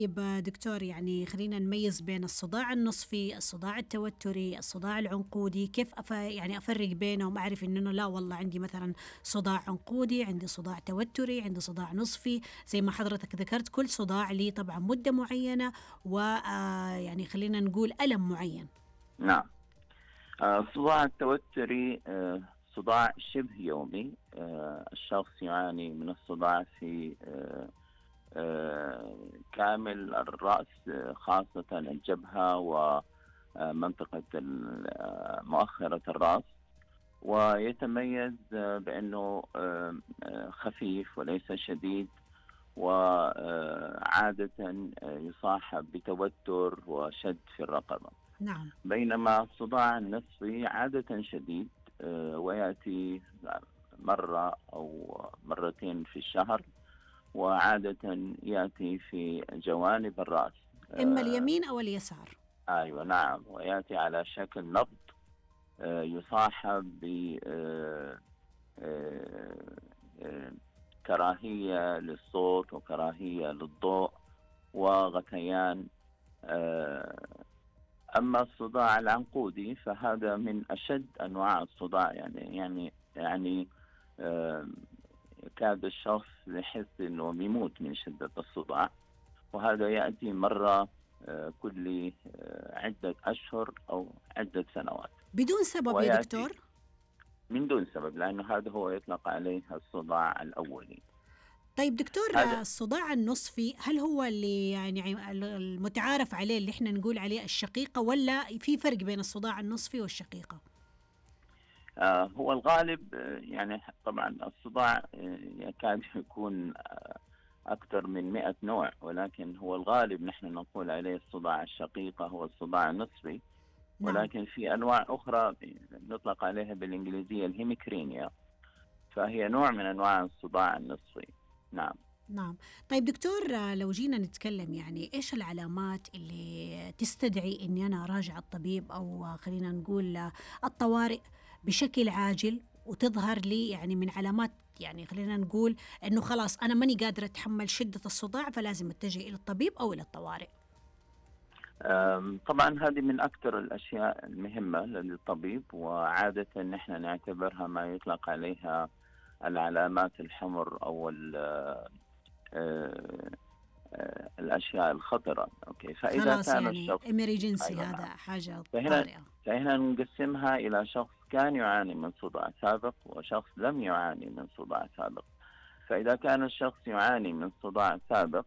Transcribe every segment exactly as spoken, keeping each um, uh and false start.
طيب دكتور، يعني خلينا نميز بين الصداع النصفي، الصداع التوتري، الصداع العنقودي. كيف أف... يعني أفرق بينهم؟ أعرف إنه لا والله عندي مثلا صداع عنقودي، عندي صداع توتري، عندي صداع نصفي. زي ما حضرتك ذكرت، كل صداع لي طبعا مدة معينة، ويعني خلينا نقول ألم معين. نعم. آه، الصداع التوتري آه، صداع شبه يومي. آه، الشخص يعاني من الصداع في آه، آه، كامل الرأس، آه، خاصة الجبهة ومنطقة ال- آه، مؤخرة الرأس. ويتميز آه، بأنه آه، آه، خفيف وليس شديد، وعادة يصاحب بتوتر وشد في الرقبة. نعم. بينما الصداع النصفي عادة شديد، آه، ويأتي مرة أو مرتين في الشهر، وعادة يأتي في جوانب الرأس. إما آه، اليمين أو اليسار. أيوة نعم، ويأتي على شكل نبض، آه، يصاحب ب آه، آه، آه، كراهية للصوت وكراهية للضوء وغثيان. آه، أما الصداع العنقودي فهذا من أشد أنواع الصداع، يعني يعني يعني آه، يكاد الشخص يحس إنه بيموت من شدة الصداع. وهذا يأتي مرة آه، كل آه، عدة أشهر أو عدة سنوات، بدون سبب يا ويأتي دكتور؟ من دون سبب، لأنه هذا هو يطلق عليه الصداع الأولي. طيب دكتور، هذا الصداع النصفي هل هو اللي يعني المتعارف عليه، اللي احنا نقول عليه الشقيقة، ولا في فرق بين الصداع النصفي والشقيقة؟ آه، هو الغالب، آه، يعني طبعا الصداع آه، يكاد يكون آه، أكثر من مئة نوع، ولكن هو الغالب نحن نقول عليه الصداع الشقيقة هو الصداع النصفي. نعم. ولكن في أنواع أخرى نطلق عليها بالإنجليزية الهيميكرينيا، فهي نوع من أنواع الصداع النصفي. نعم. نعم. طيب دكتور، آه، لو جينا نتكلم، يعني إيش العلامات اللي تستدعي إني أنا أراجع الطبيب، أو آه، خلينا نقول آه، الطوارئ بشكل عاجل، وتظهر لي يعني من علامات، يعني خلينا نقول إنه خلاص أنا ماني قادرة أتحمل شدة الصداع، فلازم أتجه إلى الطبيب أو إلى الطوارئ. أم، طبعا هذه من أكثر الأشياء المهمة للطبيب، وعادة نحن نعتبرها ما يطلق عليها العلامات الحمر أو ال- آه، آه، الأشياء الخطرة. أوكي، فإذا خلاص كان يعني الشخص إمرجنسي، أيوة هذا نعم. حاجة فهنا طارئة. فهنا نقسمها إلى شخص كان يعاني من صداع سابق وشخص لم يعاني من صداع سابق. فإذا كان الشخص يعاني من صداع سابق،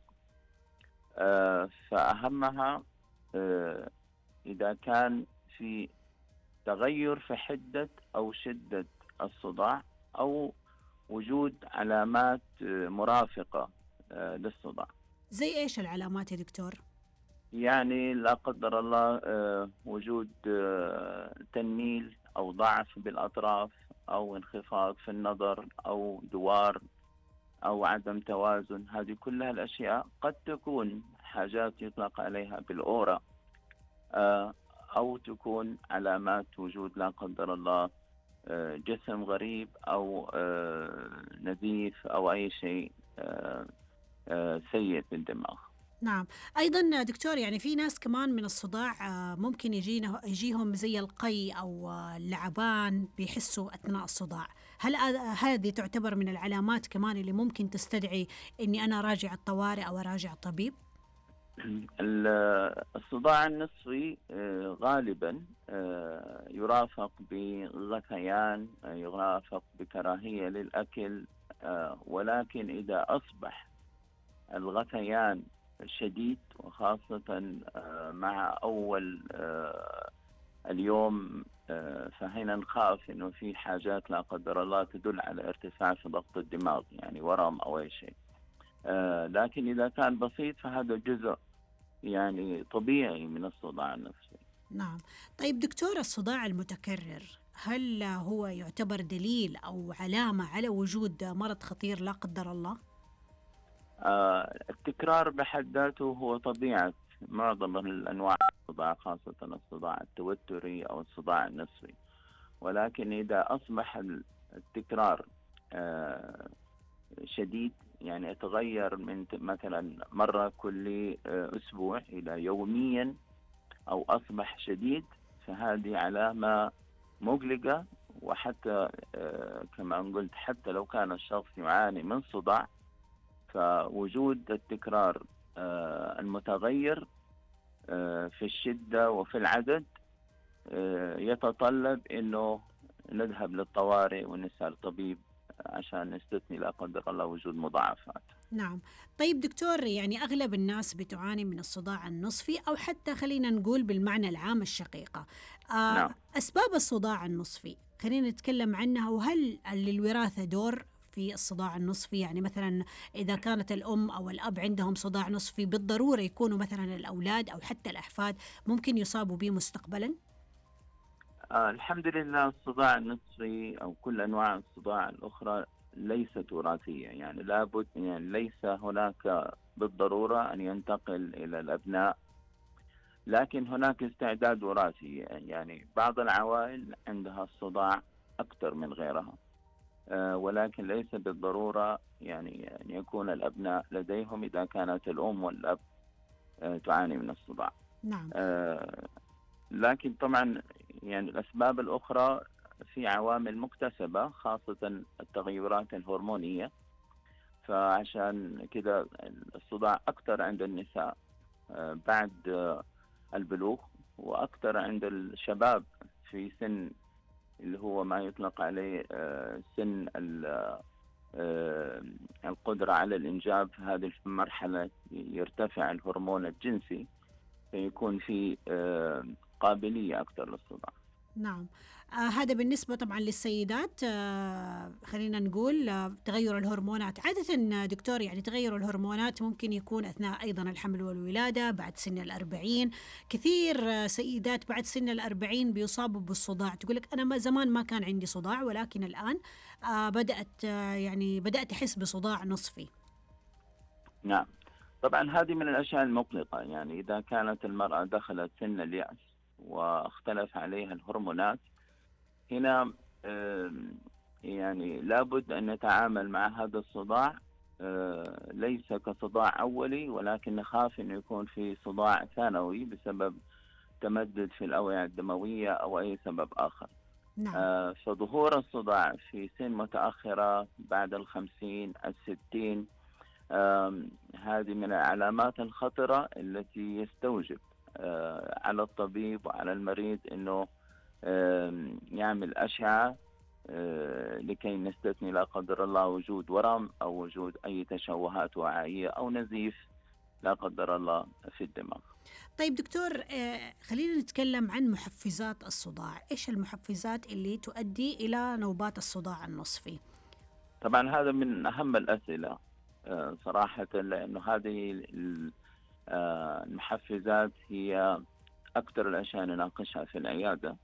آه، فأهمها آه، إذا كان في تغير في حدة أو شدة الصداع، أو وجود علامات آه، مرافقة آه، للصداع. زي إيش العلامات يا دكتور؟ يعني لا قدر الله آه، وجود آه، تنميل أو ضعف بالأطراف، أو انخفاض في النظر، أو دوار، أو عدم توازن. هذه كلها الأشياء قد تكون حاجات يطلق عليها بالأورا، آه، أو تكون علامات وجود لا قدر الله آه، جسم غريب، أو آه، نزيف، أو أي شيء آه، آه، سيء في الدماغ. نعم. أيضا دكتور، يعني في ناس كمان من الصداع آه، ممكن يجينا يجيهم زي القي أو آه، اللعبان، بيحسوا أثناء الصداع. هل هذا- هذه تعتبر من العلامات كمان اللي ممكن تستدعي إني أنا أراجع الطوارئ أو أراجع الطبيب؟ ال- الصداع النصفي آه، غالبا آه، يرافق بغثيان، آه، يرافق بكراهية للأكل. آه، ولكن إذا أصبح الغثيان شديد، وخاصة آه، مع أول آه، اليوم، آه، فهنا نخاف إنه في حاجات لا قدر الله تدل على ارتفاع في ضغط الدماغ، يعني ورم أو أي شيء. آه، لكن إذا كان بسيط فهذا جزء يعني طبيعي من الصداع النفسي. نعم. طيب دكتور، الصداع المتكرر هل هو يعتبر دليل أو علامة على وجود مرض خطير لا قدر الله؟ آه، التكرار بحد ذاته هو طبيعة معظم الأنواع الصداع، خاصة الصداع التوتري أو الصداع النفسي. ولكن إذا أصبح التكرار آه، شديد، يعني يتغير من ت- مثلا مرة كل آه، أسبوع إلى يوميا أو أصبح شديد، فهذه علامة مقلقة. وحتى آه، كما قلت، حتى لو كان الشخص يعاني من صداع، فوجود التكرار آه، المتغير آه، في الشدة وفي العدد آه، يتطلب أنه نذهب للطوارئ ونسأل طبيب عشان نستثني لا قدر الله وجود مضاعفات. نعم. طيب دكتور، يعني أغلب الناس بتعاني من الصداع النصفي، أو حتى خلينا نقول بالمعنى العام الشقيقة. آه نعم. أسباب الصداع النصفي خلينا نتكلم عنها، وهل للوراثة دور في الصداع النصفي؟ يعني مثلا إذا كانت الأم أو الأب عندهم صداع نصفي، بالضرورة يكونوا مثلا الأولاد أو حتى الأحفاد ممكن يصابوا به مستقبلا؟ آه الحمد لله، الصداع النصفي أو كل أنواع الصداع الأخرى ليست وراثية، يعني لابد، يعني ليس هناك بالضرورة أن ينتقل إلى الأبناء، لكن هناك استعداد وراثي. يعني بعض العوائل عندها الصداع أكثر من غيرها، آه ولكن ليس بالضرورة يعني أن يكون الأبناء لديهم إذا كانت الأم والأب آه تعاني من الصداع. نعم. آه لكن طبعا يعني الأسباب الأخرى في عوامل مكتسبة، خاصة التغيرات الهرمونية. فعشان كده الصداع أكثر عند النساء آه، بعد آه، البلوغ، وأكثر عند الشباب في سن اللي هو ما يطلق عليه آه، سن ال- آه، القدرة على الإنجاب. في هذه المرحلة يرتفع الهرمون الجنسي، فيكون في آه، قابلية أكثر للصداع. نعم. آه هذا بالنسبة طبعا للسيدات. آه خلينا نقول آه تغير الهرمونات عادة. آه، دكتور، يعني تغير الهرمونات ممكن يكون أثناء أيضا الحمل والولادة بعد سن الأربعين. كثير آه سيدات بعد سن الأربعين بيصابوا بالصداع، تقول لك أنا ما زمان ما كان عندي صداع، ولكن الآن آه بدأت آه يعني بدأت أحس بصداع نصفي. نعم. طبعا هذه من الأشياء المقلقة، يعني إذا كانت المرأة دخلت سن اليأس واختلف عليها الهرمونات، هنا آم، يعني لابد أن نتعامل مع هذا الصداع آه، ليس كصداع أولي، ولكن نخاف أنه يكون في صداع ثانوي بسبب تمدد في الأوعية الدموية أو أي سبب آخر. نعم. آه، فظهور الصداع في سن متأخرة بعد الخمسين الستين، آم، هذه من العلامات الخطرة التي يستوجب آه، على الطبيب وعلى المريض أنه آم، يعمل أشعة آه، لكي نستثني لا قدر الله وجود ورم أو وجود أي تشوهات وعائية أو نزيف لا قدر الله في الدماغ. طيب دكتور، آه خلينا نتكلم عن محفزات الصداع. إيش المحفزات اللي تؤدي إلى نوبات الصداع النصفي؟ طبعا هذا من أهم الأسئلة آه، صراحة، لأنه هذه ال- آه، المحفزات هي أكثر الأشياء نناقشها في العيادة.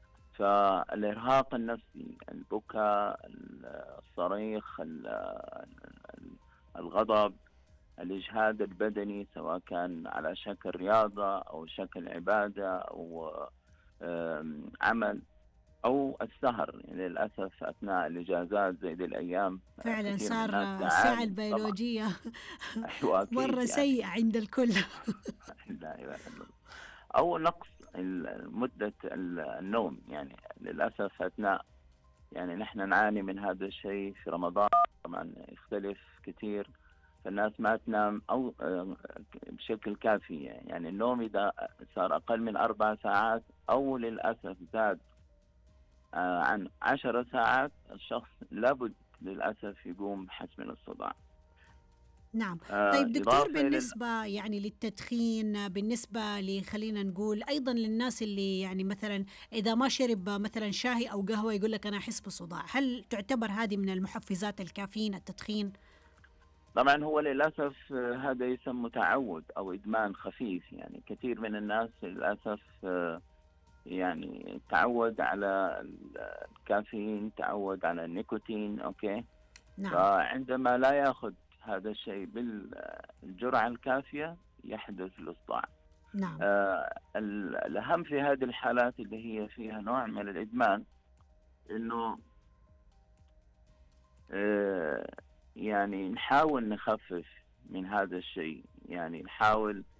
فالإرهاق النفسي، البكاء، الصريخ، ال- ال- الغضب، الإجهاد البدني سواء كان على شكل رياضة أو شكل عبادة أو آم، عمل، أو السهر. يعني للأسف أثناء الإجازات زي دي الأيام آه، فعلا كثير من صار الناس آه، الساعة تعاني طبعا. البيولوجية أيوة مرة أكيد يعني. سيئة عند الكل. لا إله إلا الله. أو نقص ال- مدة ال- النوم، يعني للأسف أثناء، يعني نحن نعاني من هذا الشيء في رمضان. طبعا يختلف كثير، فالناس ما تنام أو آه، بشكل كافي. يعني النوم إذا صار أقل من أربع ساعات أو للأسف زاد آه، عن عشر ساعات، الشخص لابد للأسف يقوم بحس من الصداع. نعم. آه، طيب دكتور، إضافة إلى ال- بالنسبة يعني للتدخين، بالنسبة ل خلينا نقول أيضا للناس اللي يعني مثلا إذا ما شرب مثلا شاي أو قهوة يقول لك أنا أحس بصداع، هل تعتبر هذه من المحفزات الكافيين التدخين؟ طبعا هو للأسف آه، هذا يسمى تعود أو إدمان خفيف. يعني كثير من الناس للأسف آه، يعني تعود على الكافيين، تعود على النيكوتين. أوكي. نعم. فعندما لا يأخذ هذا الشيء بالجرعة الكافية يحدث الإصداع. نعم. آه، ال- الأهم في هذه الحالات اللي هي فيها نوع من الإدمان، إنه آه، يعني نحاول نخفف من هذا الشيء، يعني نحاول